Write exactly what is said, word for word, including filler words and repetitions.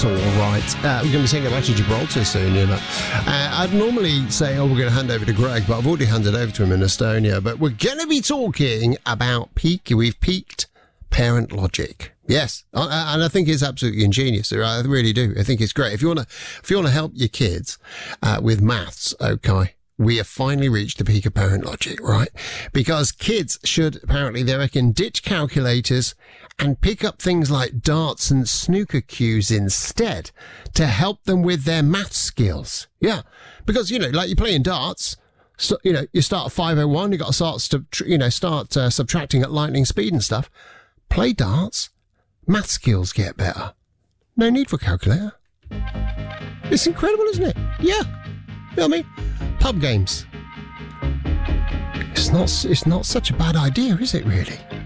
all right. Uh, we're going to be saying about Gibraltar soon, you know. Uh, I'd normally say, oh, we're going to hand over to Greg, but I've already handed over to him in Estonia. But we're going to be talking about peak. We've peaked parent logic. Yes, and I think it's absolutely ingenious. I really do. I think it's great. If you want to, if you want to help your kids uh, with maths, okay, we have finally reached the peak of parent logic, right? Because kids should, apparently, they reckon, ditch calculators and pick up things like darts and snooker cues instead to help them with their math skills. Yeah, because, you know, like you're playing darts, so, you know, you start at five oh one, you got to start, stu- you know, start uh, subtracting at lightning speed and stuff. Play darts. Math skills get better. No need for a calculator. It's incredible, isn't it? Yeah. You know what I mean? Pub games. It's not, it's not such a bad idea, is it really?